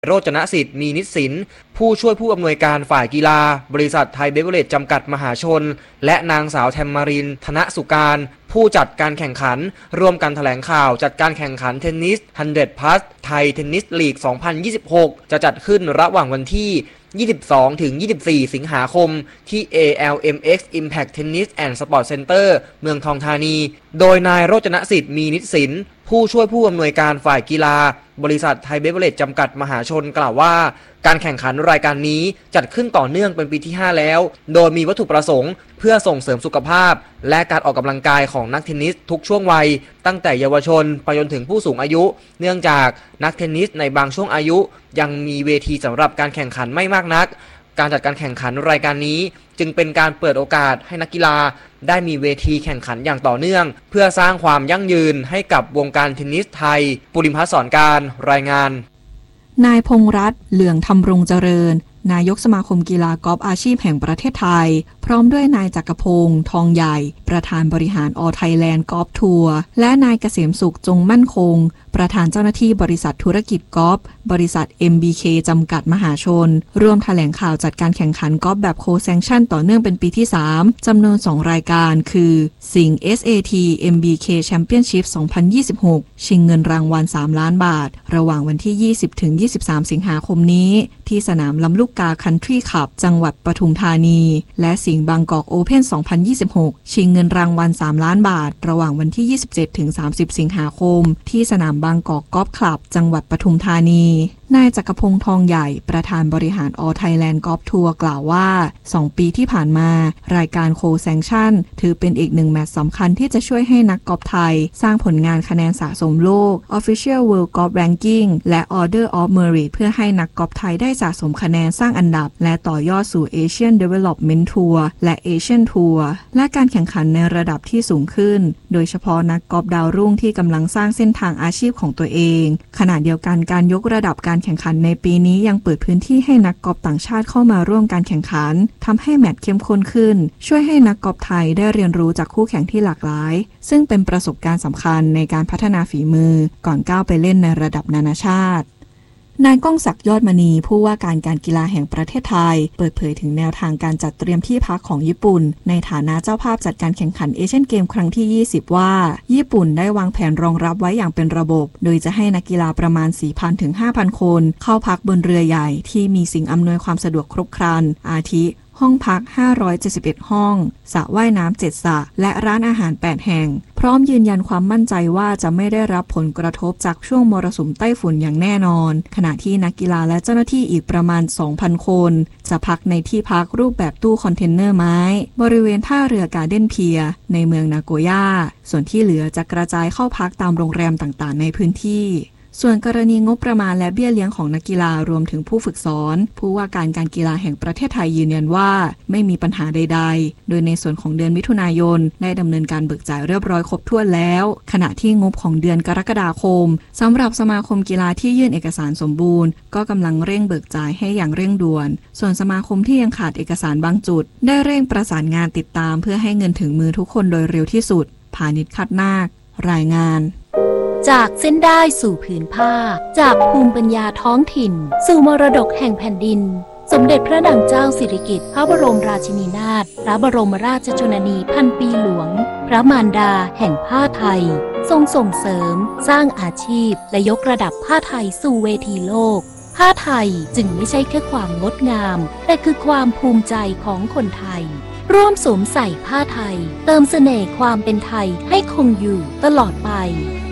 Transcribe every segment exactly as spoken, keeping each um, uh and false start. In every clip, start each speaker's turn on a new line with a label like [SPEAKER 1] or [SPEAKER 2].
[SPEAKER 1] โรจนสิทธิ์มีนิสินผู้ช่วยผู้อำนวยการฝ่ายกีฬาบริษัทไทยเบเวอเรจจำกัดมหาชนและนางสาวแทมมารินธนสุการผู้จัดการแข่งขันร่วมกันแถลงข่าวจัดการแข่งขันเทนนิส หนึ่งร้อย พลัส ไทยเทนนิสลีก สองพันยี่สิบหก จะจัดขึ้นระหว่างวันที่ ยี่สิบสองถึงยี่สิบสี่ สิงหาคมที่ เอ แอล เอ็ม เอ็กซ์ Impact Tennis and Sport Center เมืองทองธานีโดยนายโรจนสิทธิ์มีนิสินผู้ช่วยผู้อำนวยการฝ่ายกีฬาบริษัทไทยเบเวอเรจจำกัดมหาชนกล่าวว่าการแข่งขันรายการนี้จัดขึ้นต่อเนื่องเป็นปีที่ห้าแล้วโดยมีวัตถุประสงค์เพื่อส่งเสริมสุขภาพและการออกกำลังกายของนักเทนนิสทุกช่วงวัยตั้งแต่เยาวชนไปจนถึงผู้สูงอายุเนื่องจากนักเทนนิสในบางช่วงอายุยังมีเวทีสำหรับการแข่งขันไม่มากนักการจัดการแข่งขันรายการนี้จึงเป็นการเปิดโอกาสให้นักกีฬาได้มีเวทีแข่งขันอย่างต่อเนื่องเพื่อสร้างความยั่งยืนให้กับวงการเทนนิสไทยปุริมพัฒน์สอนการรายงาน
[SPEAKER 2] นายพงษ์รัตน์เหลืองธำรงเจริญนายกสมาคมกีฬากอล์ฟอาชีพแห่งประเทศไทยพร้อมด้วยนายจักรพงษ์ทองใหญ่ประธานบริหารออไทยแลนด์กอล์ฟทัวร์และนายเกษมสุขจงมั่นคงประธานเจ้าหน้าที่บริษัทธุรกิจกอล์ฟบริษัท เอ็ม บี เค จำกัดมหาชนร่วมแถลงข่าวจัดการแข่งขันกอล์ฟแบบโคแซงชั่นต่อเนื่องเป็นปีที่สามจำนวนสองรายการคือสิงห์ เอส เอ ที เอ็ม บี เค Championship สองพันยี่สิบหกชิงเงินรางวัลสามล้านบาทระหว่างวันที่ยี่สิบถึงยี่สิบสามสิงหาคมนี้ที่สนามลำลูกกาคันทรีขับจังหวัดปทุมธานีและสิงห์บางกอกโอเพ่นสองพันยี่สิบหกชิงเงินรางวัลสามล้านบาทระหว่างวันที่ยี่สิบเจ็ดถึงสามสิบสิงหาคมที่สนามบางกอกกอล์ฟคลับจังหวัดปทุมธานีนายจักรพงษ์ทองใหญ่ประธานบริหารออไทยแลนด์กอล์ฟทัวร์กล่าวว่าสองปีที่ผ่านมารายการโคแซงชั่นถือเป็นอีกหนึ่งแมตช์สำคัญที่จะช่วยให้นักกอล์ฟไทยสร้างผลงานคะแนนสะสมโลก Official World Golf Ranking และ Order of Merit เพื่อให้นักกอล์ฟไทยได้สะสมคะแนนสร้างอันดับและต่อยอดสู่ Asian Development Tour และ Asian Tour และการแข่งขันในระดับที่สูงขึ้นโดยเฉพาะนักกอล์ฟดาวรุ่งที่กำลังสร้างเส้นทางอาชีพของตัวเองขณะเดียวกันการยกระดับการแข่งขันในปีนี้ยังเปิดพื้นที่ให้นักกอล์ฟต่างชาติเข้ามาร่วมการแข่งขันทำให้แมตช์เข้มข้นขึ้นช่วยให้นักกอล์ฟไทยได้เรียนรู้จากคู่แข่งที่หลากหลายซึ่งเป็นประสบการณ์สำคัญในการพัฒนาฝีมือก่อนก้าวไปเล่นในระดับนานาชาตินายก้องศักดิ์ยอดมณีผู้ว่าการการกีฬาแห่งประเทศไทยเปิดเผยถึงแนวทางการจัดเตรียมที่พักของญี่ปุ่นในฐานะเจ้าภาพจัดการแข่งขันเอเชียนเกมครั้งที่ยี่สิบว่าญี่ปุ่นได้วางแผนรองรับไว้อย่างเป็นระบบโดยจะให้นักกีฬาประมาณ สี่พัน ถึง ห้าพัน คนเข้าพักบนเรือใหญ่ที่มีสิ่งอำนวยความสะดวกครบครันอาทิห้องพักห้าร้อยเจ็ดสิบเอ็ดห้องสระว่ายน้ำเจ็ดสระและร้านอาหารแปดแห่งพร้อมยืนยันความมั่นใจว่าจะไม่ได้รับผลกระทบจากช่วงมรสุมไต้ฝุ่นอย่างแน่นอนขณะที่นักกีฬาและเจ้าหน้าที่อีกประมาณ สองพัน คนจะพักในที่พักรูปแบบตู้คอนเทนเนอร์ไม้บริเวณท่าเรือการ์เด้นเพียร์ในเมืองนาโกย่าส่วนที่เหลือจะกระจายเข้าพักตามโรงแรมต่างๆในพื้นที่ส่วนกรณีงบประมาณและเบี้ยเลี้ยงของนักกีฬารวมถึงผู้ฝึกสอนผู้ว่าการการกีฬาแห่งประเทศไทยยืนยันว่าไม่มีปัญหาใดๆโดยในส่วนของเดือนมิถุนายนได้ดำเนินการเบิกจ่ายเรียบร้อยครบถ้วนแล้วขณะที่งบของเดือนกรกฎาคมสำหรับสมาคมกีฬาที่ยื่นเอกสารสมบูรณ์ก็กำลังเร่งเบิกจ่ายให้อย่างเร่งด่วนส่วนสมาคมที่ยังขาดเอกสารบางจุดได้เร่งประสานงานติดตามเพื่อให้เงินถึงมือทุกคนโดยเร็วที่สุดพานิชคัดนาครายงาน
[SPEAKER 3] จากเส้นได้สู่ผืนผ้าจากภูมิปัญญาท้องถิ่นสู่มรดกแห่งแผ่นดินสมเด็จพระนางเจ้าสิริกิติ์พระบรมราชินีนาถพระบรมราชชนนีพันปีหลวงพระมารดาแห่งผ้าไทยทรงส่งเสริมสร้างอาชีพและยกระดับผ้าไทยสู่เวทีโลกผ้าไทยจึงไม่ใช่แค่ความงดงามแต่คือความภูมิใจของคนไทยร่วมสวมใส่ผ้าไทยเติมเสน่ห์ความเป็นไทยให้คงอยู่ตลอดไป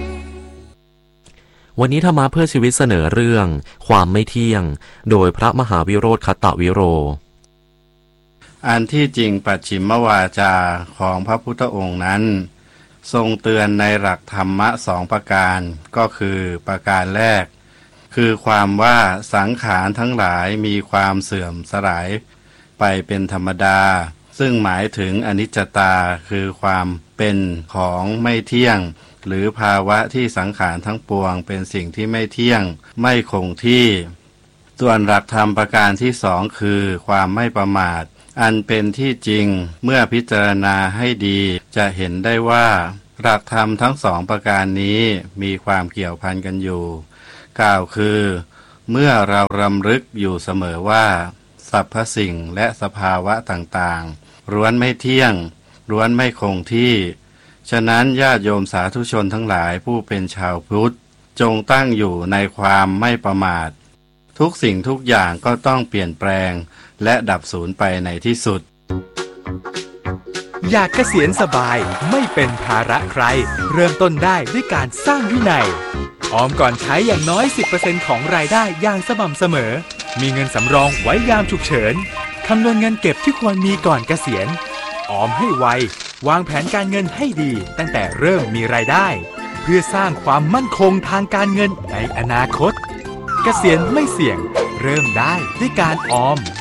[SPEAKER 4] วันนี้ธรรมะเพื่อชีวิตเสนอเรื่องความไม่เที่ยงโดยพระมหาวิโรธคัตตวิโร
[SPEAKER 5] อันที่จริงปัจฉิมวาจาของพระพุทธองค์นั้นทรงเตือนในหลักธรรมะสองประการก็คือประการแรกคือความว่าสังขารทั้งหลายมีความเสื่อมสลายไปเป็นธรรมดาซึ่งหมายถึงอนิจจตาคือความเป็นของไม่เที่ยงหรือภาวะที่สังขารทั้งปวงเป็นสิ่งที่ไม่เที่ยงไม่คงที่ส่วนหลักธรรมประการที่สองคือความไม่ประมาทอันเป็นที่จริงเมื่อพิจารณาให้ดีจะเห็นได้ว่าหลักธรรมทั้งสองประการนี้มีความเกี่ยวพันกันอยู่กล่าวคือเมื่อเรารำลึกอยู่เสมอว่าสรรพสิ่งและสภาวะต่างๆล้วนไม่เที่ยงล้วนไม่คงที่ฉะนั้นญาติโยมสาธุชนทั้งหลายผู้เป็นชาวพุทธจงตั้งอยู่ในความไม่ประมาททุกสิ่งทุกอย่างก็ต้องเปลี่ยนแปลงและดับสูญไปในที่สุด
[SPEAKER 6] อยากเกษียณสบายไม่เป็นภาระใครเริ่มต้นได้ด้วยการสร้างวินัยออมก่อนใช้อย่างน้อย สิบเปอร์เซ็นต์ ของรายได้อย่างสม่ำเสมอมีเงินสำรองไว้ยามฉุกเฉินคำนวณเงินเก็บที่ควรมีก่อนเกษียณออมให้ไววางแผนการเงินให้ดีตั้งแต่เริ่มมีรายได้เพื่อสร้างความมั่นคงทางการเงินในอนาคตเกษียณไม่เสี่ยงเริ่มได้ด้วยการออม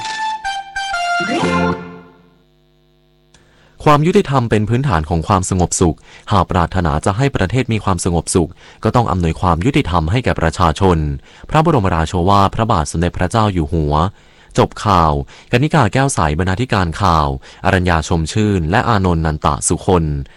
[SPEAKER 4] ความยุติธรรมเป็นพื้นฐานของความสงบสุขหากปรารถนาจะให้ประเทศมีความสงบสุขก็ต้องอำนวยความยุติธรรมให้แก่ประชาชนพระบรมราโชวาทพระบาทสมเด็จพระเจ้าอยู่หัวจบข่าวกนิกาแก้วใสบรรณาธิการข่าวอรัญญาชมชื่นและอานนท์นันตะสุคน